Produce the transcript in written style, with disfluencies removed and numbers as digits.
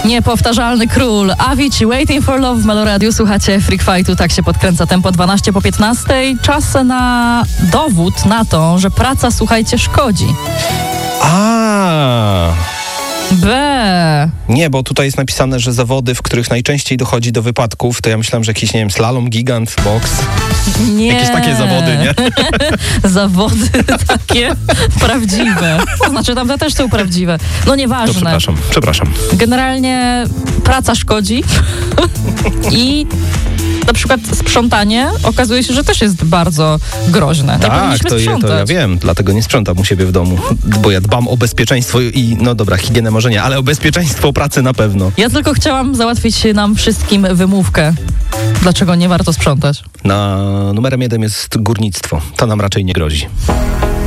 Niepowtarzalny król. Avicii, Waiting for Love w Meloradiu. Słuchacie Freak Fightu, tak się podkręca tempo 12 po 15. Czas na dowód na to, że praca, słuchajcie, szkodzi. Nie, bo tutaj jest napisane, że zawody, w których najczęściej dochodzi do wypadków, to ja myślałem, że jakiś, nie wiem, slalom, gigant, boks. Nie. Jakieś takie zawody, nie? Zawody takie prawdziwe. To znaczy, tamte też są prawdziwe. No nieważne. To przepraszam. Generalnie praca szkodzi i na przykład sprzątanie okazuje się, że też jest bardzo groźne. Tak, to ja wiem, dlatego nie sprzątam u siebie w domu, bo ja dbam o bezpieczeństwo i, no dobra, higienę może nie, ale o bezpieczeństwo pracy na pewno. Ja tylko chciałam załatwić nam wszystkim wymówkę. Dlaczego nie warto sprzątać? Numerem 1 jest górnictwo. To nam raczej nie grozi.